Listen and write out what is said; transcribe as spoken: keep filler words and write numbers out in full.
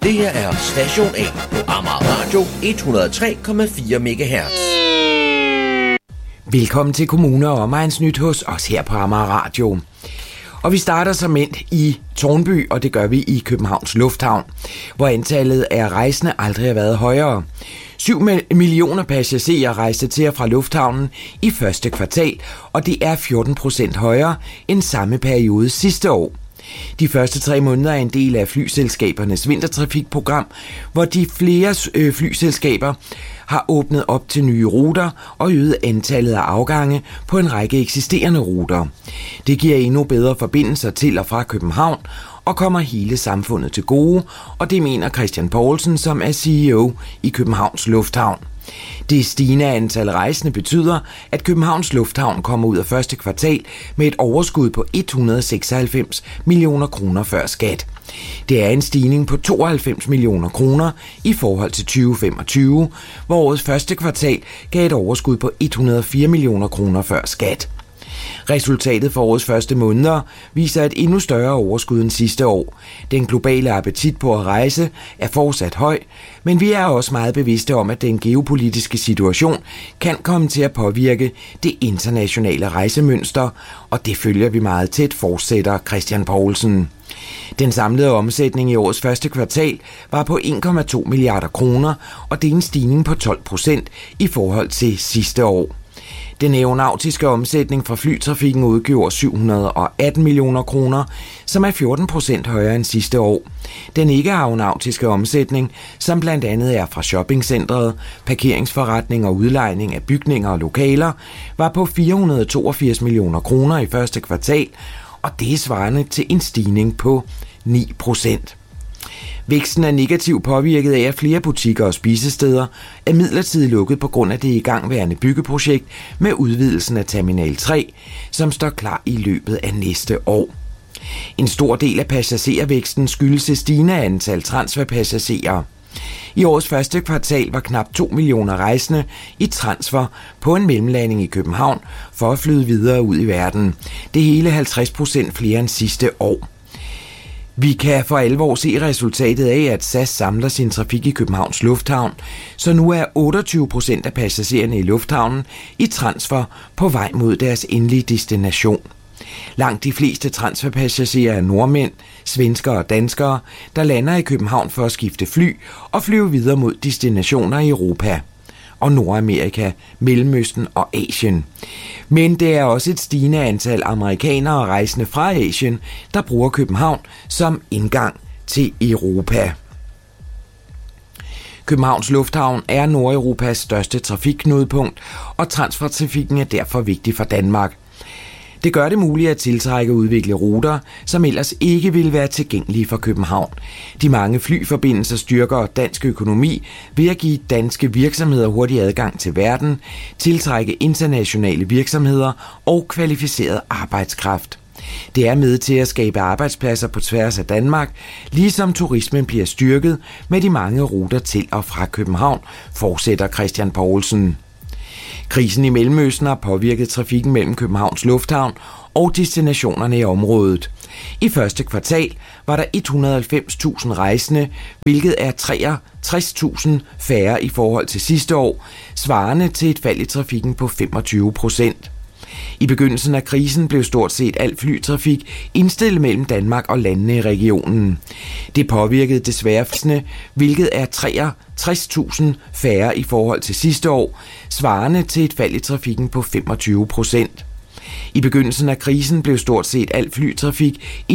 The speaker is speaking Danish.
Det her er Station A på Amager Radio et hundrede og tre komma fire megahertz. Velkommen til Kommune og Omegns Nyt hos os her på Amager Radio. Og vi starter som endt i Tårnby, og det gør vi i Københavns Lufthavn, hvor antallet af rejsende aldrig har været højere. syv millioner passagerer rejste til og fra lufthavnen i første kvartal, og det er fjorten procent højere end samme periode sidste år. De første tre måneder er en del af flyselskabernes vintertrafikprogram, hvor de flere øh, flyselskaber har åbnet op til nye ruter og øget antallet af afgange på en række eksisterende ruter. Det giver endnu bedre forbindelser til og fra København og kommer hele samfundet til gode, og det mener Christian Poulsen, som er C E O i Københavns Lufthavn. Det stigende antal rejsende betyder, at Københavns Lufthavn kommer ud af første kvartal med et overskud på et hundrede og seksoghalvfems millioner kroner før skat. Det er en stigning på tooghalvfems millioner kroner i forhold til tyve femogtyve, hvor årets første kvartal gav et overskud på et hundrede og fire millioner kroner før skat. Resultatet for årets første måneder viser et endnu større overskud end sidste år. Den globale appetit på at rejse er fortsat høj, men vi er også meget bevidste om, at den geopolitiske situation kan komme til at påvirke det internationale rejsemønster, og det følger vi meget tæt, fortsætter Christian Poulsen. Den samlede omsætning i årets første kvartal var på en komma to milliarder kroner, og det er en stigning på tolv procent i forhold til sidste år. Den aeronautiske omsætning fra flytrafikken udgjorde syv hundrede og atten millioner kroner, som er fjorten procent højere end sidste år. Den ikke-aeronautiske omsætning, som blandt andet er fra shoppingcentret, parkeringsforretning og udlejning af bygninger og lokaler, var på fire hundrede og toogfirs millioner kroner i første kvartal, og det er svarende til en stigning på ni procent. Væksten er negativt påvirket af, at flere butikker og spisesteder er midlertidigt lukket på grund af det igangværende byggeprojekt med udvidelsen af Terminal tre, som står klar i løbet af næste år. En stor del af passagervæksten skyldes et stigende antal transferpassagerer. I årets første kvartal var knap to millioner rejsende i transfer på en mellemlanding i København for at flyde videre ud i verden. Det er hele halvtreds procent flere end sidste år. Vi kan for alvor se resultatet af, at S A S samler sin trafik i Københavns Lufthavn, så nu er otteogtyve procent af passagererne i lufthavnen i transfer på vej mod deres endelige destination. Langt de fleste transferpassagerer er nordmænd, svenskere og danskere, der lander i København for at skifte fly og flyve videre mod destinationer i Europa og Nordamerika, Mellemøsten og Asien. Men det er også et stigende antal amerikanere rejsende fra Asien, der bruger København som indgang til Europa. Københavns Lufthavn er Nordeuropas største trafikknudepunkt, og transfertrafikken er derfor vigtig for Danmark. Det gør det muligt at tiltrække og udvikle ruter, som ellers ikke ville være tilgængelige for København. De mange flyforbindelser styrker dansk økonomi ved at give danske virksomheder hurtig adgang til verden, tiltrække internationale virksomheder og kvalificeret arbejdskraft. Det er med til at skabe arbejdspladser på tværs af Danmark, ligesom turismen bliver styrket med de mange ruter til og fra København, fortsætter Christian Poulsen. Krisen i Mellemøsten har påvirket trafikken mellem Københavns Lufthavn og destinationerne i området. I første kvartal var der et hundrede og halvfems tusind rejsende, hvilket er treogtres tusind færre i forhold til sidste år, svarende til et fald i trafikken på femogtyve procent. I begyndelsen af krisen blev stort set al flytrafik indstillet mellem Danmark og landene i regionen. Det påvirkede desværre flyene, hvilket er treogtres tusind færre i forhold til sidste år, svarende til et fald i trafikken på femogtyve procent. I begyndelsen af krisen blev stort set al flytrafik